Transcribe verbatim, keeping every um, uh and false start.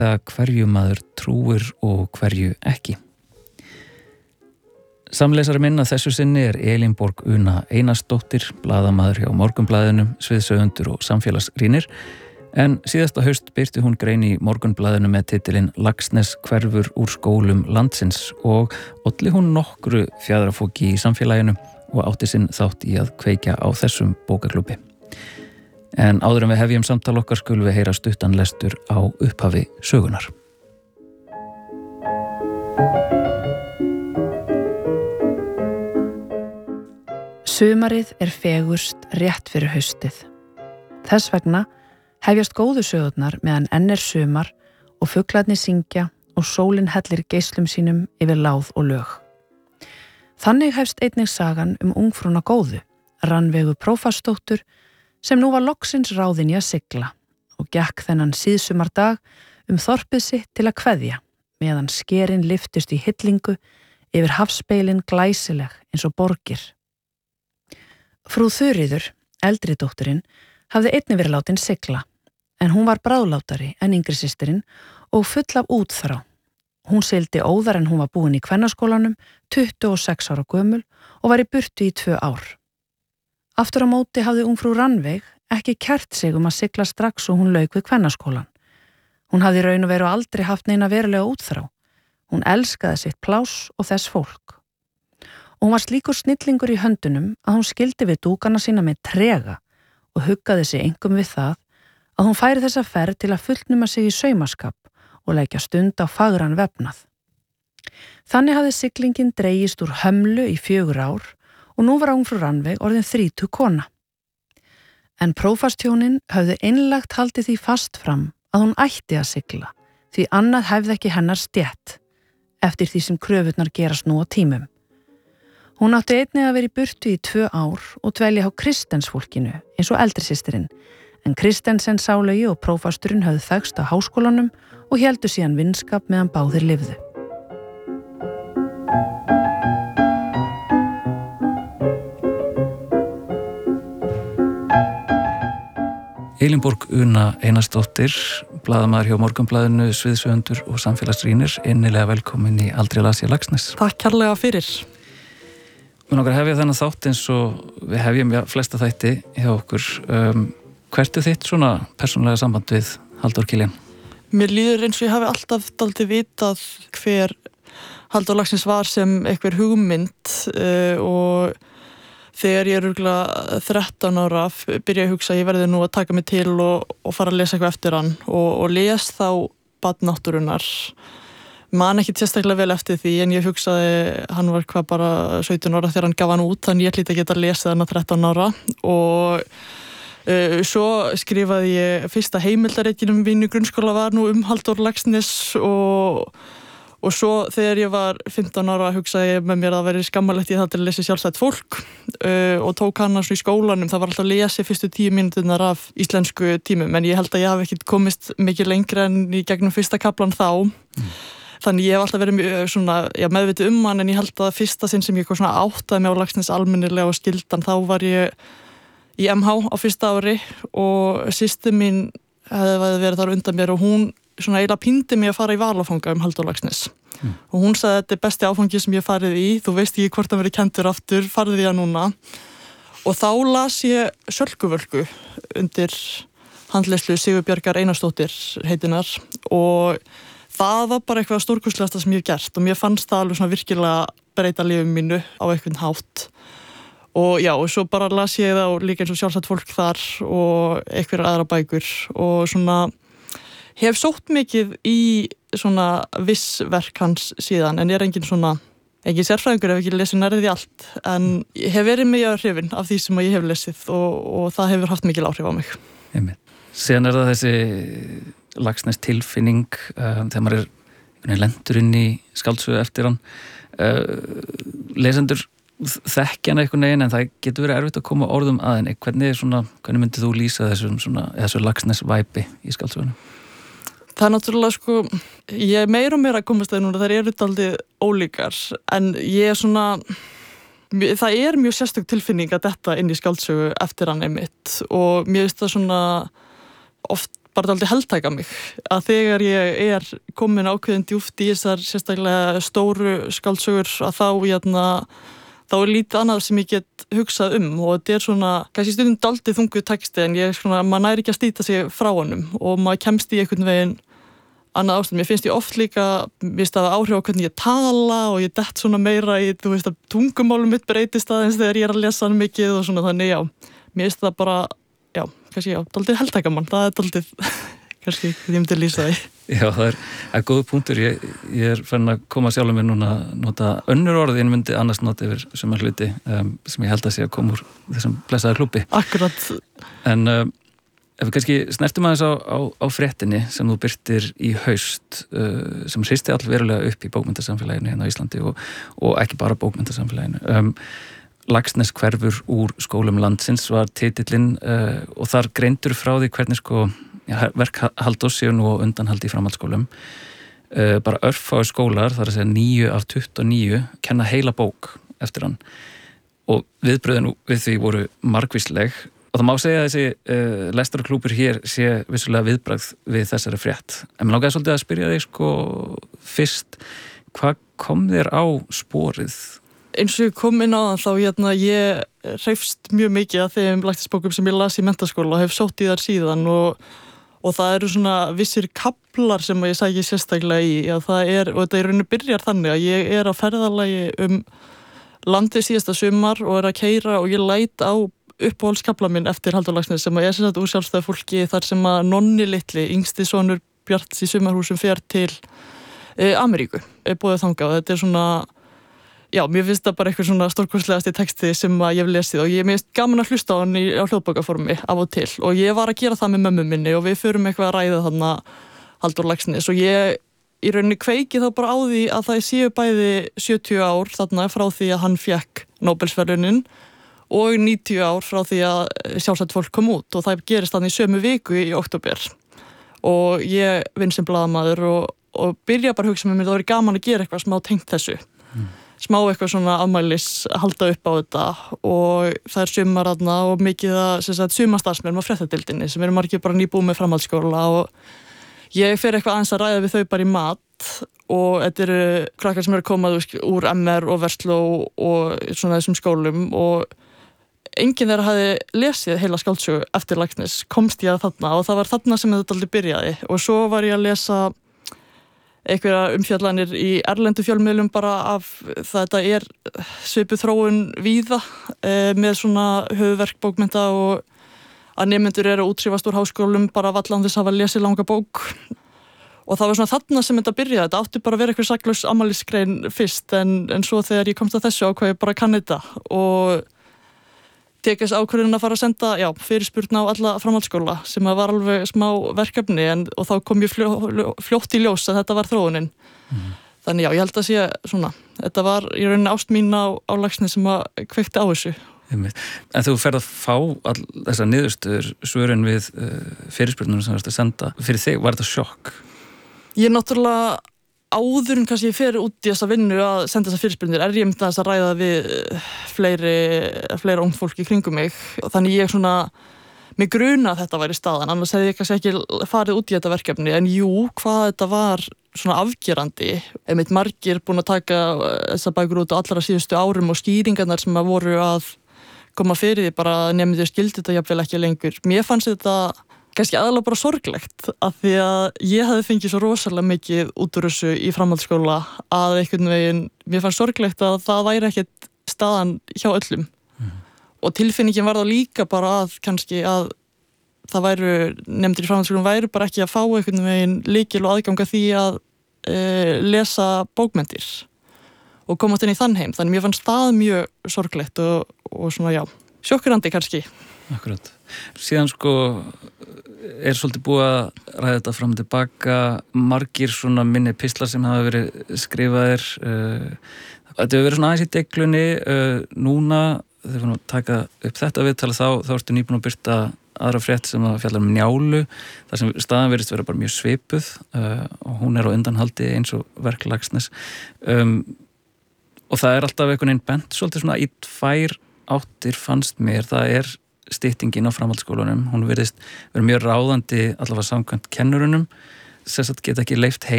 hverju maður trúir og hverju ekki. Samleysari minn að þessu sinni er Elínborg Una Einarsdóttir, blaðamaður hjá Morgunblaðinu, sviðsöfundur og samfélagsrýnir, en síðasta haust birti hún grein í Morgunblaðinu með titilinn Laxness hverfur úr skólum landsins og olli hún nokkru fjaðrafóki í samfélaginu og átti sinn þátt í að kveikja á þessum bókaklúbbi. En áður en við hefjum samtal okkar skulum við heyra stuttan lestur á upphafi sögunar. Sumarið er fegurst rétt fyrir haustið. Þess vegna hefjast góðu sögurnar meðan enn er sumar og fuglarnir syngja og sólin hellir geislum sínum yfir láð og lög. Þannig hefst einnig sagan um ungfrúna góðu, Rannveigu prófastsdóttur, sem nú var loksins ráðin í að sigla og gekk þennan síðsumardag um þorpið sitt til að kveðja, meðan skerin lyftust í hillingu yfir hafspeilin glæsileg eins og borgir. Frú Þuríður, eldri dótturinn, hafði einnig verið látin sigla, en hún var bráðlátari en yngri systirinn og full af útþrá. Hún sigldi óðar en hún var búin í kvennaskólanum, tuttugu og sex ára gömul og var í burtu í tvö ár. Aftur á móti hafði ungfrú Rannveig ekki kært sig um að sigla strax og hún lauk við kvennaskólan. Hún hafði raun og veru aldrei haft neina verulega útþrá. Hún elskaði sitt pláss og þess fólk. Og hún var slíkur snillingur í höndunum að hún skildi við dúkana sína með trega og huggaði sig einkum við það að hún færi þessa ferð til að fullnuma sig í saumaskap og leggja stund á fagran vefnað. Þannig hafði siglingin dregist úr hömlu í fjögur ár og nú var ungfrú Rannveig orðin þrítug kona. En prófastjónin höfðu einlægt haldið því fast fram að hún ætti að sigla, því annað hefði ekki hennar stétt, eftir því sem kröfurnar gerast nú á tímum. Hún átti einnig að vera í burtu í tvö ár og dvelja á Kristensfólkinu eins og eldri systirinn, en Kristensen Sálaugi og prófasturinn höfðu þekkst á háskólanum og héldu síðan vinskap meðan báðir lifðu. Elínborg Una Einarsdóttir, blaðamaður hjá Morgunblaðinu, sviðsöfundur og samfélagsrýnir, innilega velkomin í Aldrei las ég Laxness. Takk kærlega fyrir. Við nokkar hefja þennan þátt eins og við hefjum ja, flesta þætti hjá okkur. Um, hvert er þitt svona persónulega samband við Halldór Kiljan? Mér líður eins og ég hafi alltaf dálítið vitað hver Halldór Laxness var sem einhver hugmynd uh, og þegar ég er örugglega þrettán ára byrja að hugsa að ég verði nú að taka mig til og, og fara að lesa eitthvað eftir hann og, og les þá Barn náttúrunnar. Man ekki sérstaklega vel eftir því en ég hugsaði hann var hvað bara sautján ára þegar hann gaf hann út, þannig ég hlýt að geta lesið hann að þrettán ára og uh, svo skrifaði ég fyrsta heimildaritinu mínu í grunnskóla var nú um Halldór Laxness og Og svo þegar ég var fimmtán ára hugsaði ég með mér að það væri skammalegt ég það til að lesa sjálfstætt fólk uh, og tók hana svo í skólanum. Það var alltaf að lesa fyrstu tíu mínúturnar af íslensku tímum en ég held að ég hafi ekkert komist mikið lengra en í gegnum fyrsta kaplan þá. Mm. Þannig ég hef alltaf verið mjög svona, já, meðvitið um hann en ég held að fyrsta sinn sem ég svona áttaði mig á Laxness almennilega og skildan þá var ég í M H á fyrsta ári og systir mín hefði verið þar undan mér og hún svona eiginlega píndi mig að fara í valafanga um Halldór Laxness mm. og hún sagði að þetta er besti áfangi sem ég farið í, þú veist ekki hvort það verið kentur aftur, farið í það núna og þá las ég Sölkuvölku undir handleyslu Sigurbjargar Einarsdóttir heitinar og það var bara eitthvað stórkostlegasta sem ég hef gert og mér fannst það alveg svona virkilega breyta lífum mínu á einhvern hátt og já, og svo bara las ég það og líka eins og sjálfsagt fólk þar og einhverjar aðra bækur og svona hef sótt mikið í svona viss verk hans síðan en ég er engin svona, engin sérfræðingur ef ekki lesið nærði allt en ég hef verið mjög hrifin af því sem ég hef lesið og, og það hefur haft mikil áhrif á mig. Einmitt. Síðan er það þessi Laxness tilfinning um, þegar maður er lendur inn í skáldsögu eftir hann. Uh, lesendur þekkja hann eitthvað neginn en það getur verið erfitt að koma orðum að henni. Hvernig, svona, hvernig myndið þú lýsa þessum svona, þessu Laxness væpi í skáldsögunum? Það er náttúrulega sko, ég er meira og meira að komast það núna, það eru dálítið ólíkar, en ég er svona, það er mjög sérstök tilfinning að detta inn í skáldsögu eftir hann einmitt og mér finnst það svona oft bara dálítið heltæka mig að þegar ég er komin ákveðin djúpt í þessar sérstaklega stóru skáldsögur að þá jæna, þá er lítið annað sem ég get hugsað um og þetta er svona, kannski stundum dálítið þungu texti en ég svona, maður næri ekki að slíta sig frá honum og maður kemst í einhvern veginn annað ástand. Mér finnst ég oft líka, mér finnst það áhrif á hvernig ég tala og ég dett svona meira í, þú veist að tungumálum mitt breytist aðeins þegar ég er að lesa hann mikið og svona þannig já, mér finnst það bara já, kannski, já, dálítið heltækamann, það er dálítið, kannski, ég myndi lýsa því. Já, það er, er góð punktur, ég, ég er fann að koma sjálfum mér núna að nota önnur orð, en myndi annars nota yfir sumar hluti um, sem ég held að sé að koma úr þessum blessaða klúbbi. Akkurat. En um, ef við kannski snertum aðeins á, á, á fréttinni sem þú birtir í haust, uh, sem hristi allverulega upp í bókmenntasamfélaginu hérna á Íslandi og, og ekki bara bókmenntasamfélaginu. Um, Laxness hverfur úr skólum landsins var titillinn uh, og þar greindur frá því hvernig sko ja, verk Halldórs séu nú og undanhaldi í framhaldsskólum. Uh, bara örfáir skólar, það er að segja níu af tuttugu og níu, kenna heila bók eftir hann. Og viðbröðin við því voru margvísleg og það má segja að þessi uh, lestarklúbur hér sé vissulega viðbragð við þessari frétt. En mér langaði svolítið að spyrja þig sko fyrst, hvað kom þér á sporið? Eins og ég kom inn á þann þá hérna, ég hreifst mjög mikið af þeim læknisbókum sem ég las í menntaskóla og hef sótt í þar síðan og, og það eru svona vissir kaplar sem ég sæki sérstaklega í að það er, og þetta í rauninu byrjar þannig að ég er á ferðalagi um landið síðasta sumar og er að keyra og ég læt á uppáhaldskapla minn eftir Halldór Laxness sem að ég er sérstaklega úr sjálfstæða fólki þar sem að Nonni litli, yngsti sonur Bjarts í sumarhúsum fer til e, Ameríku, er búið þangað og þetta er svona já, mér finnst það bara eitthvað svona stórkostlegasti texti sem að ég hef lesið og ég finnst gaman að hlusta á hann í, á hljóðbókaformi af og til og ég var að gera það með mömmu minni og við förum eitthvað að ræða þarna Halldór Laxness og ég í rauninni kveiki þá bara á því að það séu bæði sjötíu ár þarna frá því að hann fékk Nóbelsverðlaunin og níutíu ár frá því að sjálfsagt fólk kom út og það gerist þannig í sömu viku í október og ég vinn sem blaðamaður og, og byrja bara að hugsa með mér það væri gaman að gera eitthvað smá tengt þessu mm. smá eitthvað svona afmælis halda upp á þetta og það er sumar aðna og mikið að sumarstarfsmenn á fréttadeildinni sem eru margir bara nýbúið með framhaldsskóla og ég fer eitthvað aðeins að ræða við þau bara í mat og þetta eru krakkar sem eru komað úr M R og Versló og svona þessum skólum og enginn þeirra hafi lesið heila skáldsögu eftir Laxness komst ég að þarna og það var þarna sem þetta aldrei byrjaði og svo var ég að lesa einhverja umfjallanir í erlendu fjölmiðlum bara af þetta er svipuð þróun víða e, með svona höfuðverk bókmennta og að nemendur eru að útskrifast úr háskólum bara vallan þess að hafa lesið langa bók og það var svona þarna sem þetta byrjaði þetta átti bara að vera eitthvað saklaus afmælisgrein fyrst en, en svo þegar ég komst að þessu ákvað ég bara kann þetta og tekast ákvörðun að fara að senda já, fyrirspurn á alla framhaldsskóla sem var alveg smá verkefni en, og þá kom ég fljó, fljótt í ljós að þetta var þróunin. Mm. Þannig já, ég held að sé svona, þetta var í rauninni ást mín á, á Laxness sem að kveikti á þessu. En þú ferð að fá all þessar niðurstöður svörin við uh, fyrirspurnunum sem þú ert að senda. Fyrir þig var þetta sjokk? Ég er náttúrulega áður en kannski ég fer út í þessa vinnu að senda þessa fyrirspurnir er ég myndið að ræða við fleiri, fleiri ung fólk í kringum mig og þannig ég svona mig gruna að þetta væri staðan annars hefði ég kannski ekki farið út í þetta verkefni en jú, hvað þetta var svona afgerandi einmitt margir búin að taka þessa bækur út á allra síðustu árum og skýringarnar sem að voru að koma fyrir því bara nefnir þau skildi þetta jafnvel ekki lengur mér fannst þetta kannski aðalega bara sorglegt af því að ég hafði fengið svo rosalega mikið út úr þessu í framhaldsskóla að einhvern veginn, mér fannst sorglegt að það væri ekkert staðan hjá öllum mm. og tilfinningin var þá líka bara að kannski að það væru, nefndir í framhaldsskólum væru bara ekki að fá einhvern veginn lykil og aðganga því að e, lesa bókmenntir og komast inn í þann heim, þannig mér fannst það mjög sorglegt og, og svona já, sjokkurandi kannski. Akkurat. Síðan sko er svolítið búið að ræða þetta fram og tilbaka, margir svona minni pistlar sem hafa verið skrifaðir þetta hefur verið svona aðeins í deglunni núna, þegar við taka upp þetta viðtala þá, þá ertu nýbúin að birta aðra frétt sem að fjallar um Njálu þar sem staðan verðist vera bara mjög svipuð og hún er á undanhaldi eins og verk Laxness um, og það er alltaf einhvern veginn bent svolítið svona í tvær áttir fannst mér, það er styttingin á framhaldsskólanum, hún virðist vera mjög ráðandi allavega samkvæmt kennurunum, sem sagt geta ekki leyft